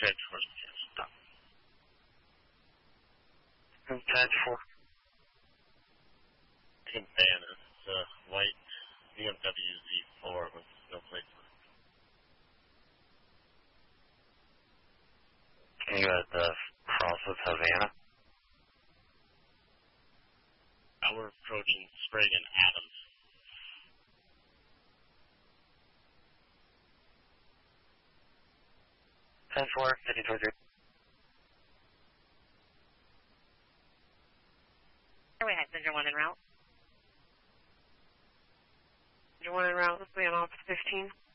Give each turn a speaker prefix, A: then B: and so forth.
A: Transport, yes, stop.
B: 10-4.
A: Team van is white BMW Z4 with no plates on it.
B: Can you cross with Havana?
A: We're approaching Sprague and Adams.
B: Ten four, heading towards your.
C: Airway Passenger 1 en route.
D: Passenger 1 en route, let's be on Office 15.